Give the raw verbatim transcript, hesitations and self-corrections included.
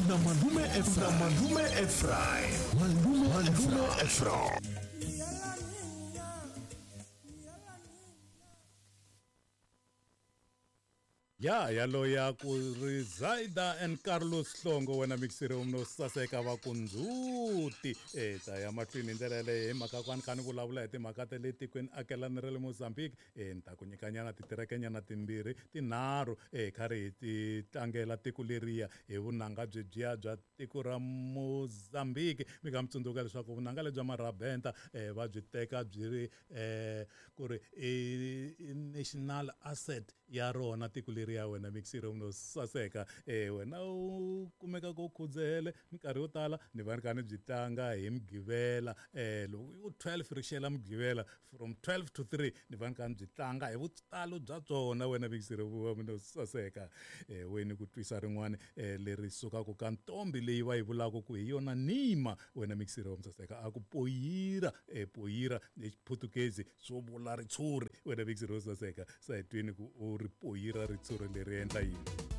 na malume Efra, malume Efra, malume malume Efra. Ya yalo ya ku Zaida and Carlos Hlongo wena mixire umno saseka va kunzuti eh ta ya mahlweni ndlela le mhaka kwana kani vulavula hi timhaka ta le tikweni akelani ra le Mozambique eh nta ku nyikanyana titerekenyana timbirhi tinharhu eh khari ti tlangela tiko leriya hi vunanga bya bya tiko ra Mozambique mi nga mitsundzuka leswaku vunanga lebya marabenta eh va byi teka byi ri eh ku ri national asset ya rona tiko leri ya wena mixire umno saseka eh wena u kumeka ko khudzele minkarhi yo tala ni va ni kha ni byi tlanga hi migivela eh loko u twelve rixela migivela from twelve to three ni va ni kha ni byi tlanga hi vutalo bya byona wena mixire umno saseka eh weni ku twisa rin'wana eh leri sukaka ka ntombi leyi va yi vulaka ku hi yona Nima wena mixire umno saseka a ku poyira eh poyira hi Portuguese swo vula ritshuri wena mixire umno saseka sa hi twini ku u ri poyira ritshuri leri endla yini